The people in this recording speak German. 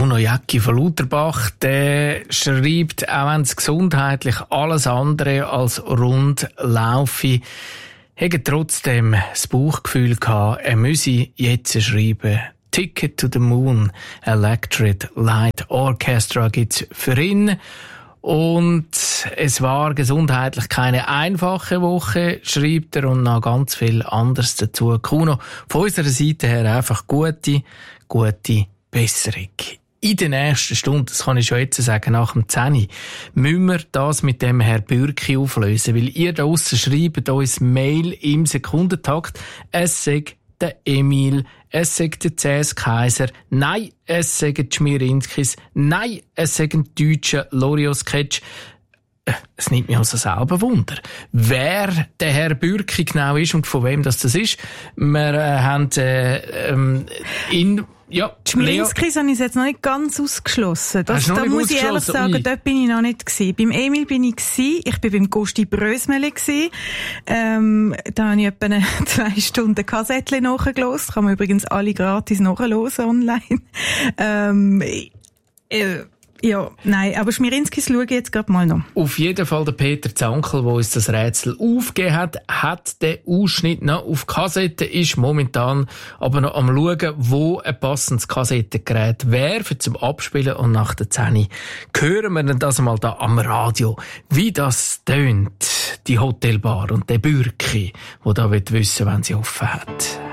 Kuno Jäcki von Lauterbach, der schreibt, auch wenn es gesundheitlich alles andere als rund laufe, hätte trotzdem das Bauchgefühl gehabt, er müsse jetzt schreiben. Ticket to the Moon, Electric Light Orchestra gibt's für ihn. Und es war gesundheitlich keine einfache Woche, schreibt er, und noch ganz viel anderes dazu. Kuno, von unserer Seite her einfach gute Besserung. In der nächsten Stunde, das kann ich schon jetzt sagen, nach dem 10 müssen wir das mit dem Herr Bürki auflösen, weil ihr da draussen schreibt uns Mail im Sekundentakt, es sagt der Emil, es sagt der CS Kaiser, nein, es sagen die Schmierinskis, nein, es sagen die deutschen Loriot-Sketch. Es nimmt mich also selber Wunder, wer der Herr Bürki genau ist und von wem das ist. Wir haben ja, die Schmierinskis habe ich jetzt noch nicht ganz ausgeschlossen. Da muss ich ehrlich sagen, dort bin ich noch nicht gewesen. Beim Emil bin ich gewesen. Ich bin beim Gusti Brösmeli gewesen. Da habe ich etwa 2 Stunden Kassettchen nachgehört. Kann man übrigens alle gratis nachhören online. Ja, nein, aber Schmierinskis schaue ich jetzt gerade mal noch. Auf jeden Fall der Peter Zankel, der uns das Rätsel aufgegeben hat den Ausschnitt noch auf Kassette, ist momentan aber noch am schauen, wo ein passendes Kassettengerät wäre für zum Abspielen, und nach der 10 hören wir dann das mal da am Radio, wie das tönt, die Hotelbar und der Bürki, der da wissen will, wenn sie offen hat.